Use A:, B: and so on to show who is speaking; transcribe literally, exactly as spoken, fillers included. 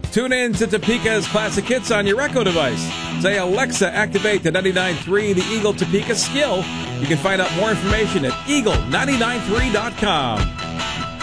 A: Tune in to Topeka's classic hits on your Echo device. Say, Alexa, activate the ninety-nine point three The Eagle Topeka skill. You can find out more information at eagle nine nine three dot com.